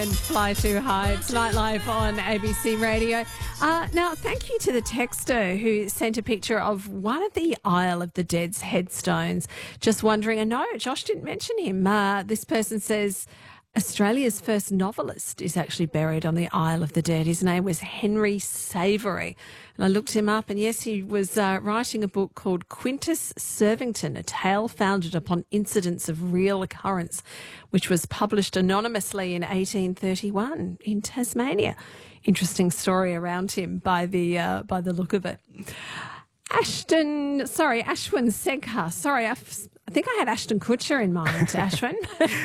And Fly Too High. It's Nightlife on ABC Radio. Now, thank you to the texter who sent a picture of one of the Isle of the Dead's headstones. Just wondering, and no, Josh didn't mention him. This person says Australia's first novelist is actually buried on the Isle of the Dead. His name was Henry Savery. And I looked him up, and yes, he was writing a book called Quintus Servington, a tale founded upon incidents of real occurrence, which was published anonymously in 1831 in Tasmania. Interesting story around him by the look of it. Ashwin Segha. Sorry, I think I had Ashton Kutcher in mind, Ashwin.